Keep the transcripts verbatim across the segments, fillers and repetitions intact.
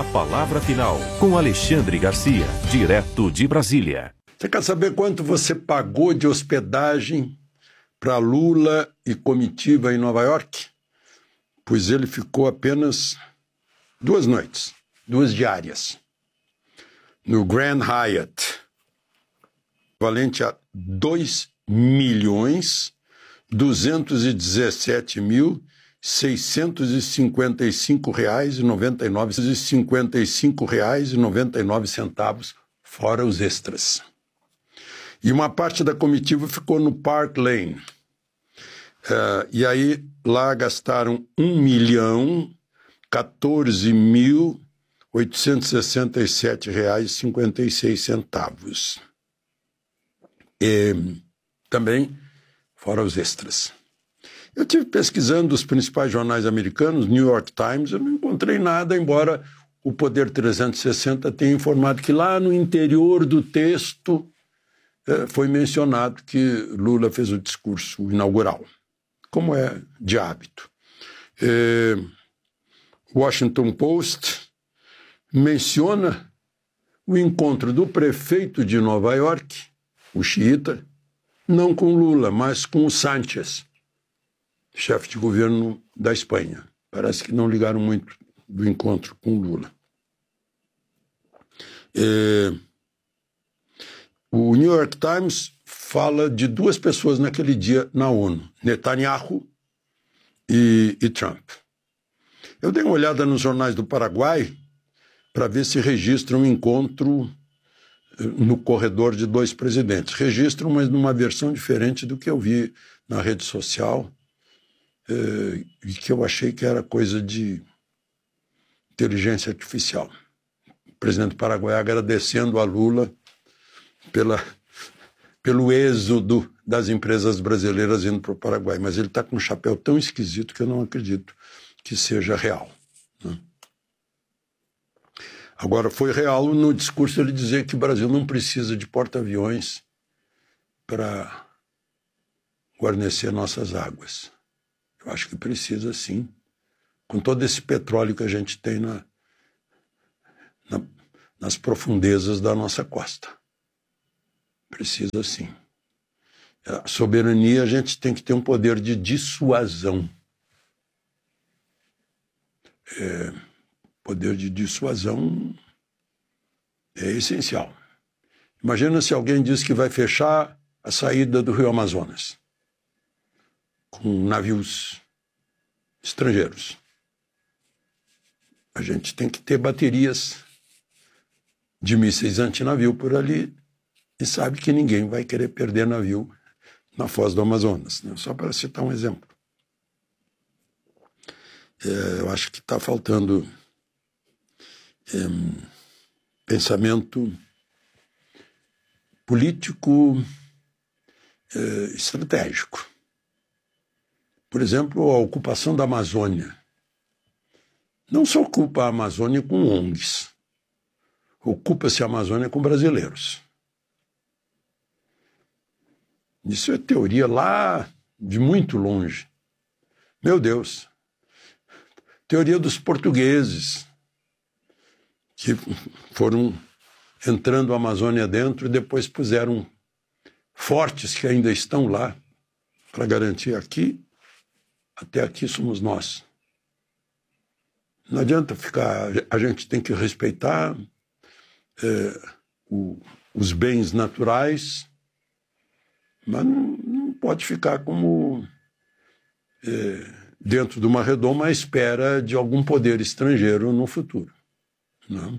A palavra final com Alexandre Garcia, direto de Brasília. Você quer saber quanto você pagou de hospedagem para Lula e comitiva em Nova York? Pois ele ficou apenas duas noites, duas diárias, no Grand Hyatt, valente a dois milhões duzentos e dezessete mil seiscentos e cinquenta e cinco reais e noventa e nove cinquenta e cinco reais e noventa e nove centavos, fora os extras. E uma parte da comitiva ficou no Park Lane. Uh, e aí lá gastaram um milhão quatorze mil oitocentos e sessenta e sete reais e cinquenta e seis centavos. E também fora os extras. Eu tive pesquisando os principais jornais americanos, New York Times, eu não encontrei nada, embora o Poder trezentos e sessenta tenha informado que lá no interior do texto eh, foi mencionado que Lula fez o discurso inaugural, como é de hábito. Eh, Washington Post menciona o encontro do prefeito de Nova York, o xiita, não com Lula, mas com o Sánchez, chefe de governo da Espanha. Parece que não ligaram muito do encontro com Lula. É, o New York Times fala de duas pessoas naquele dia na ONU, Netanyahu e, e Trump. Eu dei uma olhada nos jornais do Paraguai para ver se registram um encontro no corredor de dois presidentes. Registram, mas numa versão diferente do que eu vi na rede social, eh, e que eu achei que era coisa de inteligência artificial. O presidente do Paraguai agradecendo a Lula pela, pelo êxodo das empresas brasileiras indo para o Paraguai, mas ele está com um chapéu tão esquisito que eu não acredito que seja real, né? Agora, foi real no discurso ele dizer que o Brasil não precisa de porta-aviões para guarnecer nossas águas. Eu acho que precisa, sim, com todo esse petróleo que a gente tem na, na, nas profundezas da nossa costa. Precisa, sim. A soberania, a gente tem que ter um poder de dissuasão. É... Poder de dissuasão é essencial. Imagina se alguém diz que vai fechar a saída do Rio Amazonas com navios estrangeiros. A gente tem que ter baterias de mísseis antinavio por ali e sabe que ninguém vai querer perder navio na foz do Amazonas, né? Só para citar um exemplo. É, eu acho que está faltando Um, pensamento político uh, estratégico. Por exemplo, a ocupação da Amazônia. Não se ocupa a Amazônia com O N Gs. Ocupa-se a Amazônia com brasileiros. Isso é teoria lá de muito longe. Meu Deus. Teoria dos portugueses, que foram entrando a Amazônia dentro e depois puseram fortes que ainda estão lá para garantir aqui, até aqui somos nós. Não adianta ficar, a gente tem que respeitar é, o, os bens naturais, mas não, não pode ficar como é, dentro de uma redoma à espera de algum poder estrangeiro no futuro. Não.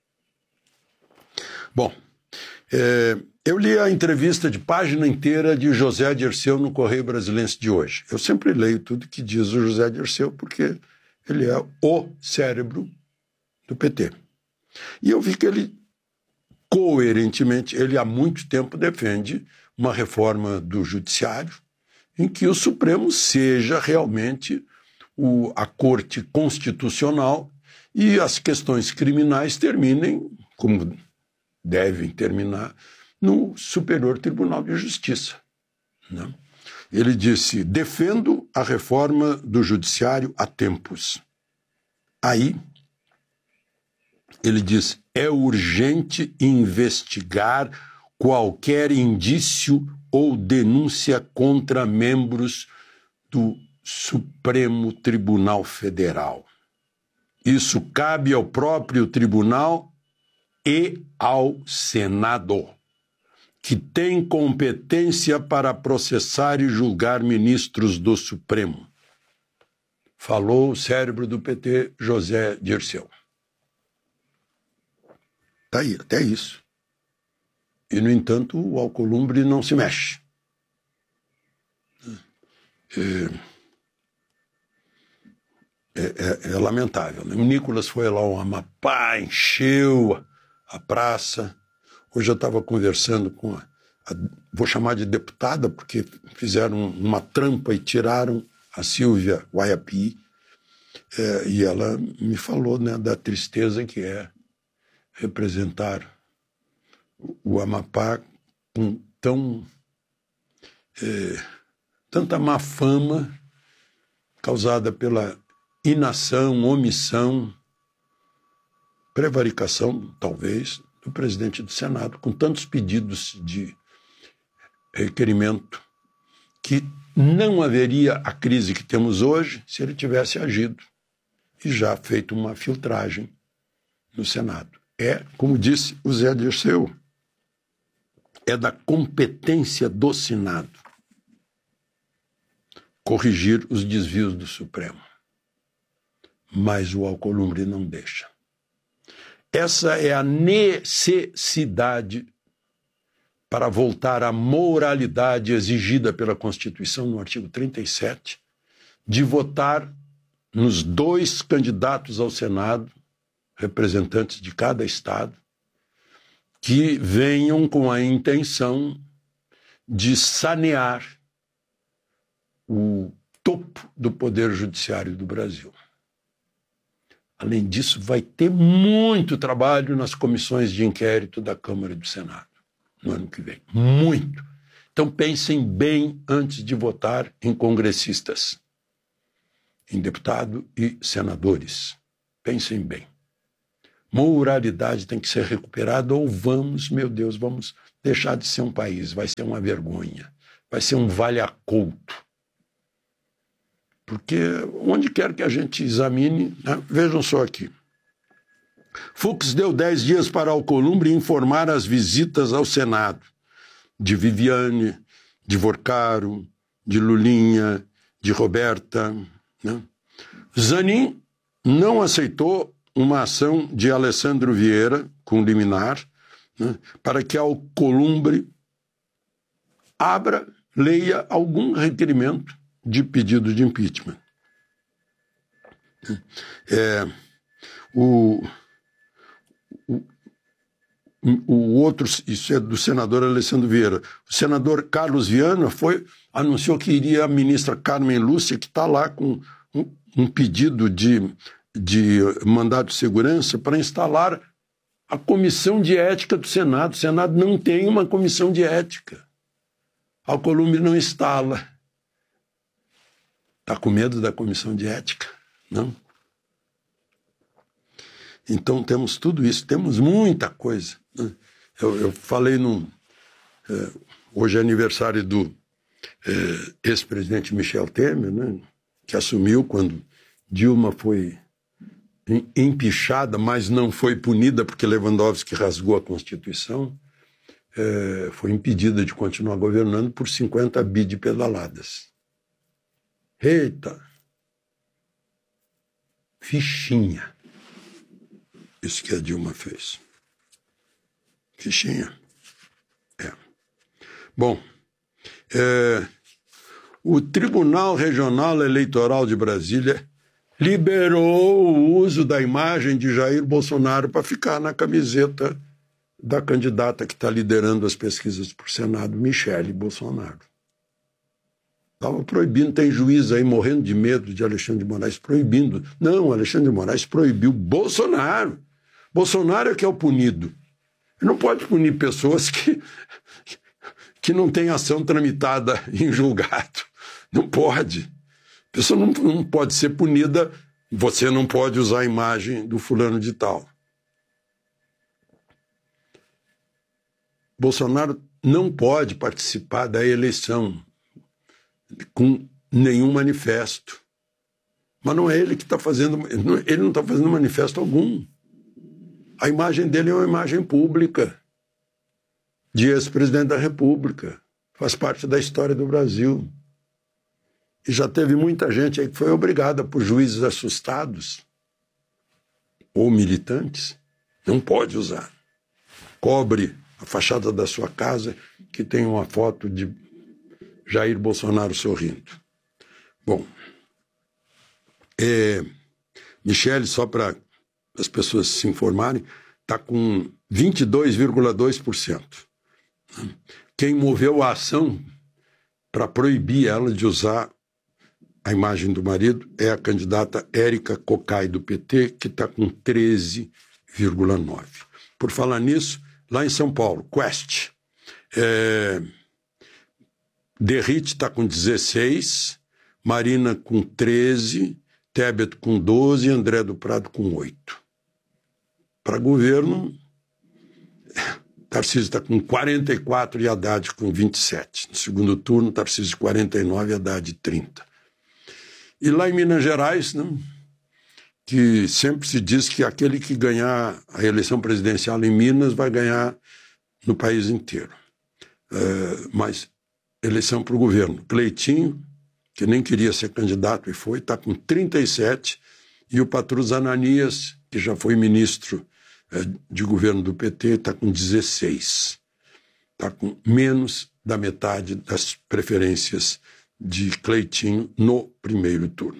Bom, é, eu li a entrevista de página inteira de José Dirceu no Correio Brasilense de hoje. Eu sempre leio tudo que diz o José Dirceu porque ele é o cérebro do P T. E eu vi que ele, coerentemente, ele há muito tempo defende uma reforma do judiciário em que o Supremo seja realmente o, a Corte Constitucional e as questões criminais terminem, como devem terminar, no Superior Tribunal de Justiça, né? Ele disse: defendo a reforma do Judiciário há tempos. Aí, ele diz: é urgente investigar qualquer indício ou denúncia contra membros do Supremo Tribunal Federal. Isso cabe ao próprio tribunal e ao Senado, que tem competência para processar e julgar ministros do Supremo. Falou o cérebro do P T, José Dirceu. Está aí, até isso. E, no entanto, o Alcolumbre não se mexe. É, é, é lamentável, né? O Nicolas foi lá ao Amapá, encheu a praça. Hoje eu estava conversando com a, a, vou chamar de deputada, porque fizeram uma trampa e tiraram a Silvia Waiapi, é, e ela me falou, né, da tristeza que é representar o Amapá com tão, é, tanta má fama causada pela inação, omissão, prevaricação, talvez, do presidente do Senado, com tantos pedidos de requerimento, que não haveria a crise que temos hoje se ele tivesse agido e já feito uma filtragem no Senado. É, como disse o Zé Dirceu, é da competência do Senado corrigir os desvios do Supremo. Mas o Alcolumbre não deixa. Essa é a necessidade para voltar à moralidade exigida pela Constituição, no artigo trinta e sete, de votar nos dois candidatos ao Senado, representantes de cada estado, que venham com a intenção de sanear o topo do Poder Judiciário do Brasil. Além disso, vai ter muito trabalho nas comissões de inquérito da Câmara e do Senado no ano que vem. Muito. Então pensem bem antes de votar em congressistas, em deputado e senadores. Pensem bem. Moralidade tem que ser recuperada ou vamos, meu Deus, vamos deixar de ser um país. Vai ser uma vergonha. Vai ser um vale-a-couto. Porque onde quer que a gente examine, né? Vejam só aqui. Fux deu dez dias para Alcolumbre informar as visitas ao Senado de Viviane, de Vorcaro, de Lulinha, de Roberta. Né? Zanin não aceitou uma ação de Alessandro Vieira, com liminar, né, para que Alcolumbre abra, leia algum requerimento de pedido de impeachment. É, o, o, o outro, isso é do senador Alessandro Vieira. O senador Carlos Viana foi, anunciou que iria a ministra Carmen Lúcia, que está lá com um, um pedido de, de mandado de segurança para instalar a comissão de ética do Senado. O Senado não tem uma comissão de ética. Alcolumbre não instala. Está com medo da comissão de ética? Não? Então temos tudo isso, temos muita coisa. Né? Eu, eu falei num... É, hoje é aniversário do é, ex-presidente Michel Temer, né, que assumiu quando Dilma foi empichada, mas não foi punida porque Lewandowski rasgou a Constituição, é, foi impedida de continuar governando por cinquenta bi de pedaladas. Eita! Fichinha. Isso que a Dilma fez. Fichinha. É. Bom, é, o Tribunal Regional Eleitoral de Brasília liberou o uso da imagem de Jair Bolsonaro para ficar na camiseta da candidata que está liderando as pesquisas para o Senado, Michele Bolsonaro. Estava proibindo, tem juiz aí morrendo de medo de Alexandre de Moraes, proibindo. Não, Alexandre de Moraes proibiu Bolsonaro. Bolsonaro é que é o punido. Ele não pode punir pessoas que, que não têm ação tramitada em julgado. Não pode. A pessoa não, não pode ser punida, você não pode usar a imagem do fulano de tal. Bolsonaro não pode participar da eleição com nenhum manifesto. Mas não é ele que está fazendo, ele não está fazendo manifesto algum. A imagem dele é uma imagem pública, de ex-presidente da República. Faz parte da história do Brasil. E já teve muita gente aí que foi obrigada por juízes assustados ou militantes. Não pode usar. Cobre a fachada da sua casa que tem uma foto de Jair Bolsonaro sorrindo. Bom, é, Michele, só para as pessoas se informarem, está com vinte e dois vírgula dois por cento. Quem moveu a ação para proibir ela de usar a imagem do marido é a candidata Érica Cocai, do P T, que está com treze vírgula nove por cento. Por falar nisso, lá em São Paulo, Quest, é, Derrite está com dezesseis, Marina com treze, Tebet com doze e André do Prado com oito. Para governo, Tarcísio está com quarenta e quatro e Haddad com vinte e sete. No segundo turno, Tarcísio quarenta e nove e Haddad trinta. E lá em Minas Gerais, né, que sempre se diz que aquele que ganhar a eleição presidencial em Minas vai ganhar no país inteiro. É, mas eleição para o governo. Cleitinho, que nem queria ser candidato e foi, está com trinta e sete, e o Patrus Ananias, que já foi ministro é, de governo do P T, está com dezesseis. Está com menos da metade das preferências de Cleitinho no primeiro turno.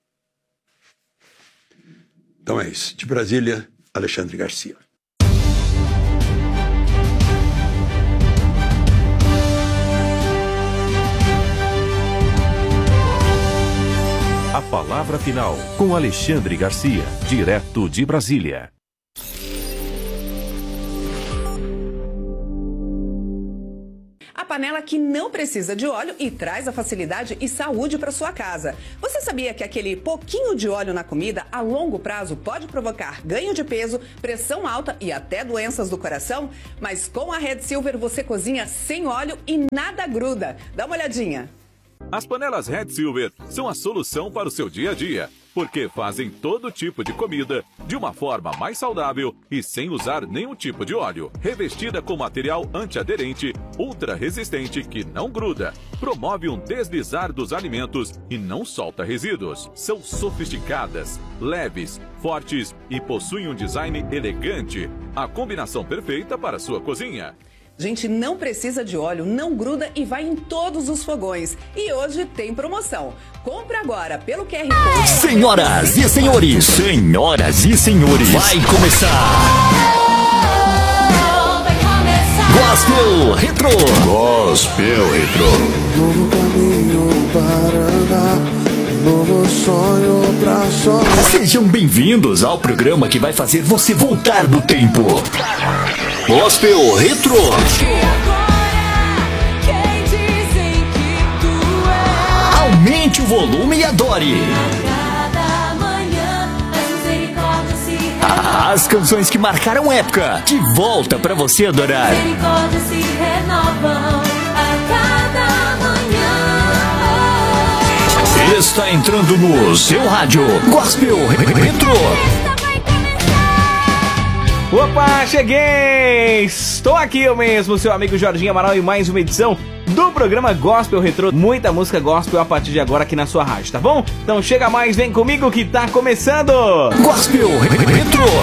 Então é isso. De Brasília, Alexandre Garcia. A palavra final com Alexandre Garcia, direto de Brasília. A panela que não precisa de óleo e traz a facilidade e saúde para sua casa. Você sabia que aquele pouquinho de óleo na comida a longo prazo pode provocar ganho de peso, pressão alta e até doenças do coração? Mas com a Red Silver você cozinha sem óleo e nada gruda. Dá uma olhadinha. As panelas Red Silver são a solução para o seu dia a dia, porque fazem todo tipo de comida de uma forma mais saudável e sem usar nenhum tipo de óleo. Revestida com material antiaderente, ultra resistente que não gruda, promove um deslizar dos alimentos e não solta resíduos. São sofisticadas, leves, fortes e possuem um design elegante. A combinação perfeita para a sua cozinha. Gente, não precisa de óleo, não gruda e vai em todos os fogões. E hoje tem promoção. Compre agora pelo Q R Code. Senhoras e senhores, senhoras e senhores, vai começar. Vai começar. Gospel Retro. Gospel Retro. Novo caminho para andar, novo sonho pra sonhar. Sejam bem-vindos ao programa que vai fazer você voltar do tempo. Gospel Retro. Aumente o volume e adore. As canções que marcaram época, de volta pra você adorar. Está entrando no seu rádio Gospel Retro. Opa, cheguei! Estou aqui eu mesmo, seu amigo Jorginho Amaral, em mais uma edição do programa Gospel Retro. Muita música gospel a partir de agora aqui na sua rádio, tá bom? Então chega mais, vem comigo que tá começando! Gospel Retro.